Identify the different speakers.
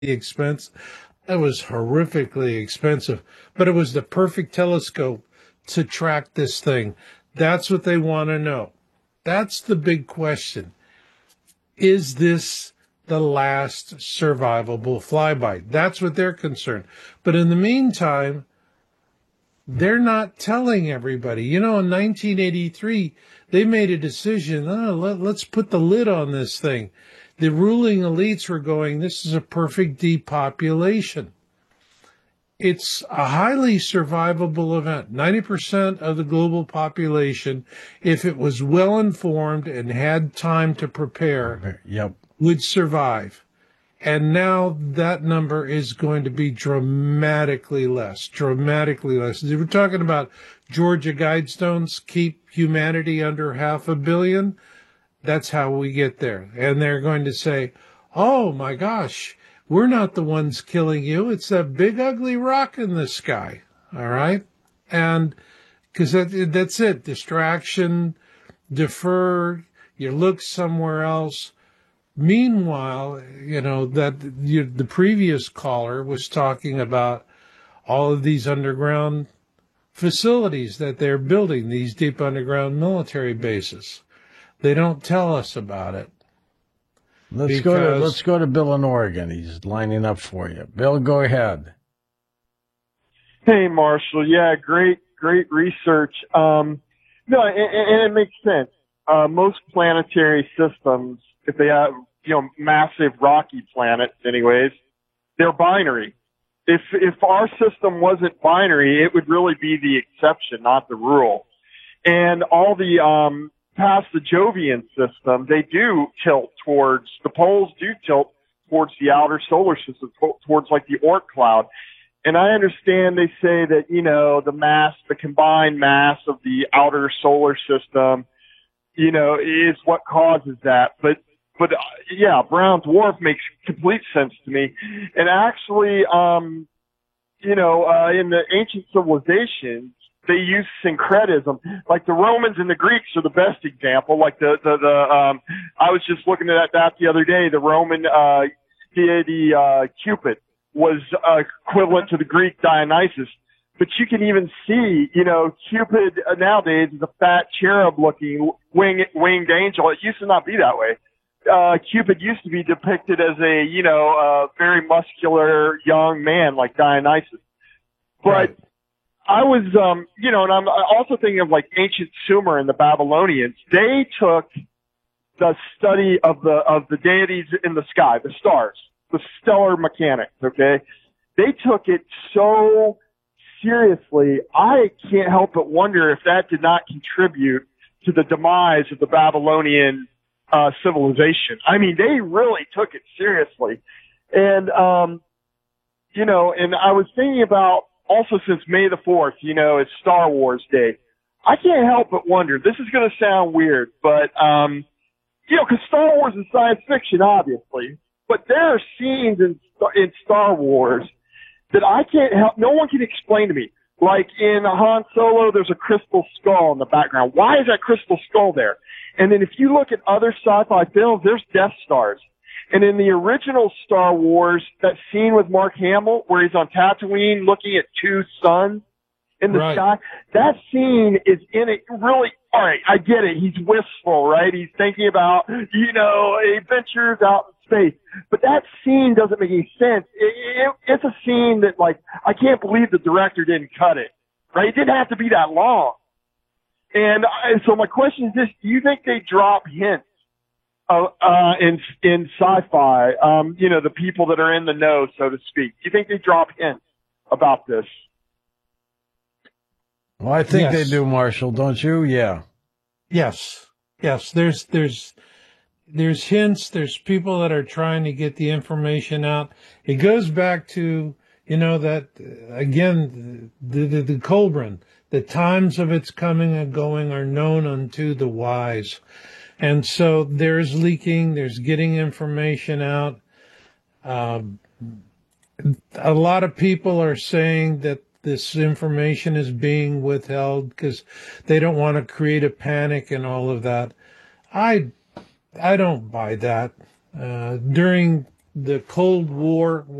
Speaker 1: expense. It was horrifically expensive, but it was the perfect telescope to track this thing. That's what they want to know. That's the big question. Is this the last survivable flyby? That's what they're concerned. But in the meantime, they're not telling everybody. You know, in 1983, they made a decision. Oh, let's put the lid on this thing. The ruling elites were going, this is a perfect depopulation. It's a highly survivable event. 90% of the global population, if it was well informed and had time to prepare,
Speaker 2: Yep.
Speaker 1: would survive. And now that number is going to be dramatically less. We're talking about Georgia Guidestones, keep humanity under 500 million. That's how we get there. And they're going to say, oh my gosh, we're not the ones killing you. It's that big ugly rock in the sky. All right. And because that's it. Distraction, defer, you look somewhere else. Meanwhile, you know, the previous caller was talking about all of these underground facilities that they're building, these deep underground military bases. They don't tell us about it.
Speaker 2: Let's go to Bill in Oregon. He's lining up for you. Bill, go ahead.
Speaker 3: Hey, Marshall. Yeah, great research. No, and it makes sense. Most planetary systems, if they have, massive rocky planets anyways, they're binary. If our system wasn't binary, it would really be the exception, not the rule. And all the, past the Jovian system, they do tilt towards, the poles do tilt towards the outer solar system, towards like the Oort cloud. And I understand they say that, the combined mass of the outer solar system, is what causes that. But yeah, brown dwarf makes complete sense to me. And actually, in the ancient civilizations, they use syncretism. Like the Romans and the Greeks are the best example. Like I was just looking at that the other day. The Roman deity Cupid was equivalent to the Greek Dionysus. But you can even see, Cupid nowadays is a fat cherub-looking winged angel. It used to not be that way. Cupid used to be depicted as a very muscular young man like Dionysus. But
Speaker 1: Right.
Speaker 3: I was, and I'm also thinking of like ancient Sumer and the Babylonians. They took the study of the deities in the sky, the stars, the stellar mechanics, okay? They took it so seriously. I can't help but wonder if that did not contribute to the demise of the Babylonian civilization. I mean, they really took it seriously. And, and I was thinking about also since May the 4th, it's Star Wars Day. I can't help but wonder, this is going to sound weird, but, because Star Wars is science fiction, obviously, but there are scenes in Star Wars that I can't help, no one can explain to me. Like in Han Solo, there's a crystal skull in the background. Why is that crystal skull there? And then if you look at other sci-fi films, there's Death Stars. And in the original Star Wars, that scene with Mark Hamill where he's on Tatooine looking at two suns in the sky, that scene is in it really, all right, I get it. He's wistful, right? He's thinking about, adventures out in space. But that scene doesn't make any sense. It's a scene that, like, I can't believe the director didn't cut it, right? It didn't have to be that long. And so my question is this, do you think they drop hints in sci-fi, the people that are in the know, so to speak? Do you think they drop hints about this?
Speaker 2: Well, I think they do, Marshall, don't you? Yeah.
Speaker 1: Yes. There's hints. There's people that are trying to get the information out. It goes back to, that again, the Colburn, the times of its coming and going are known unto the wise. And so there's leaking, there's getting information out. A lot of people are saying that this information is being withheld because they don't want to create a panic and all of that. I don't buy that. During the Cold War